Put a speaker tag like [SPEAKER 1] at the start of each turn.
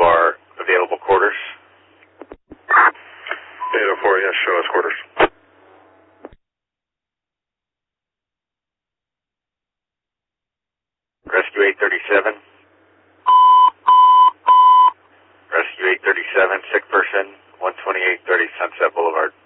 [SPEAKER 1] our available quarters.
[SPEAKER 2] 804, yes, show us quarters.
[SPEAKER 1] Rescue 837. Rescue 837, sick person, 12830 Sunset Boulevard.